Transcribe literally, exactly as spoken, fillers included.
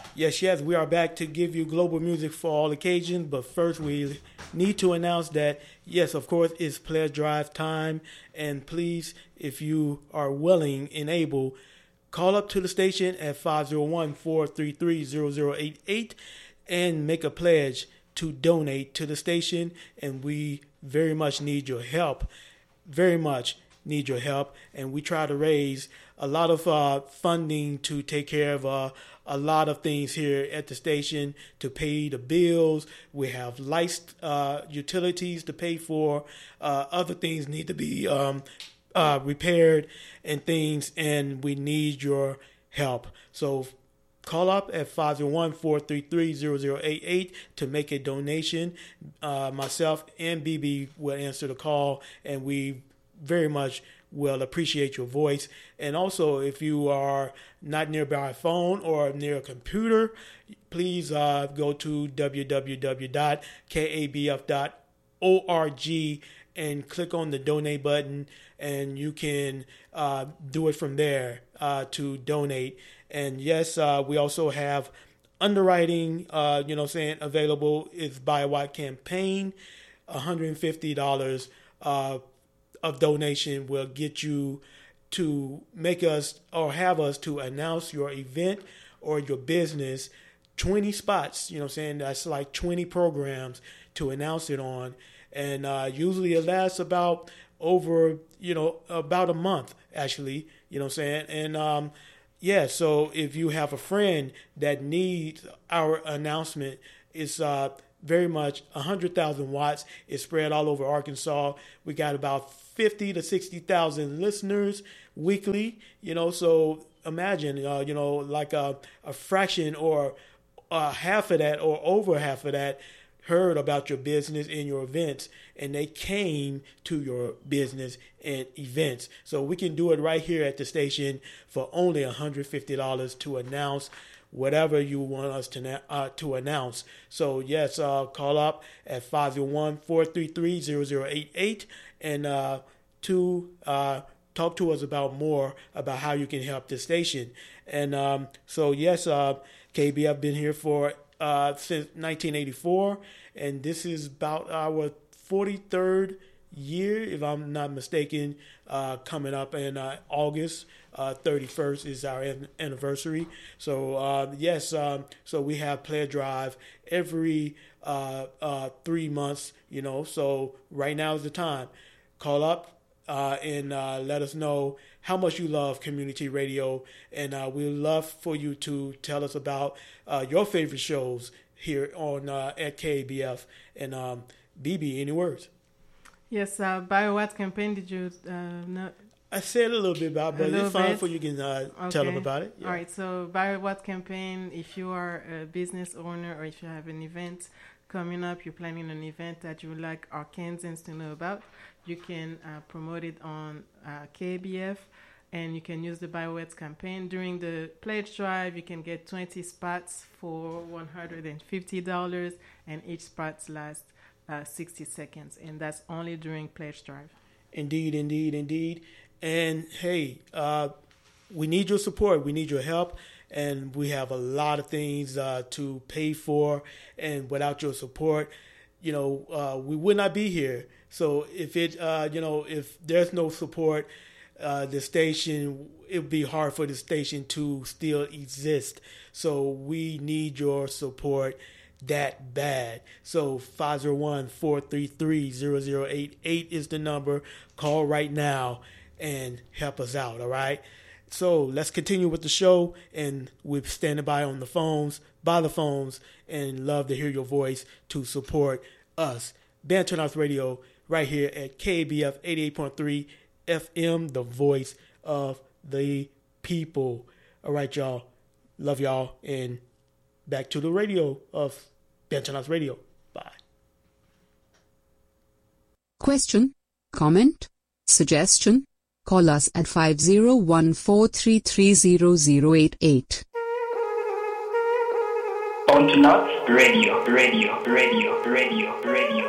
Yes, yes, we are back to give you global music for all occasions. But first, we need to announce that, yes, of course, it's pledge drive time. And please, if you are willing and able, call up to the station at five oh one, four three three, zero zero eight eight and make a pledge to donate to the station. And we very much need your help. Very much need your help. And we try to raise a lot of uh, funding to take care of uh, a lot of things here at the station, to pay the bills. We have lights, uh, utilities to pay for. Uh, other things need to be um, uh, repaired and things, and we need your help. So call up at five oh one, four three three, zero zero eight eight to make a donation. Uh, myself and B B will answer the call, and we very much will appreciate your voice. And also, if you are not nearby a phone or near a computer, please uh, go to w w w dot k a b f dot org and click on the donate button, and you can uh, do it from there uh, to donate. And yes, uh, we also have underwriting, uh, you know, saying available. It's Buy a Watt campaign. one hundred fifty dollars uh, of donation will get you to make us or have us to announce your event or your business. twenty spots, you know what I'm saying? That's like twenty programs to announce it on. And uh, usually it lasts about over, you know, about a month, actually, you know what I'm saying? And um, yeah, so if you have a friend that needs our announcement, it's uh, very much one hundred thousand watts. It's spread all over Arkansas. We got about fifty to sixty thousand listeners weekly, you know, so imagine, uh, you know, like a, a fraction or uh, half of that or over half of that heard about your business and your events, and they came to your business and events. So we can do it right here at the station for only one hundred fifty dollars to announce whatever you want us to uh, to announce. So yes, uh, call up at five oh one, four three three, zero zero eight eight and uh, to uh, talk to us about more about how you can help the station. And um, so yes, uh, K B F been here for uh, since nineteen eighty-four, and this is about our forty-third year, if I'm not mistaken, uh, coming up in uh, August uh, thirty-first is our an- anniversary. So uh, yes, um, so we have pledge drive every uh, uh, three months, you know, so right now is the time. Call up uh, and uh, let us know how much you love community radio, and uh, we'd love for you to tell us about uh, your favorite shows here on uh, at K A B F. And um, B B, any words? Yes, uh, Buy a Watt campaign, did you uh, know? I said a little bit about it, but it's fine for you can uh, okay. tell them about it. Yeah. All right, so Buy a Watt campaign, if you are a business owner or if you have an event coming up, you're planning an event that you would like Arkansans to know about, you can uh, promote it on uh, K A B F, and you can use the Buy a Watt campaign. During the pledge drive, you can get twenty spots for one hundred fifty dollars, and each spot lasts uh, sixty seconds, and that's only during pledge drive. Indeed, indeed, indeed. And hey, uh, we need your support. We need your help. And we have a lot of things uh, to pay for. And without your support, you know, uh, we would not be here. So if it, uh, you know, if there's no support, uh, the station, it would be hard for the station to still exist. So we need your support that bad. So five oh one, four three three, zero zero eight eight is the number. Call right now and help us out, all right? So let's continue with the show, and we're standing by on the phones, by the phones, and love to hear your voice to support us. Banter North Radio right here at K A B F eighty-eight point three F M, the voice of the people. All right, y'all. Love y'all, and back to the radio of Banter North Radio. Bye. Question, comment, suggestion? Call us at five oh one, four three three, zero zero eight eight. Banter North Radio, radio, radio, radio, radio.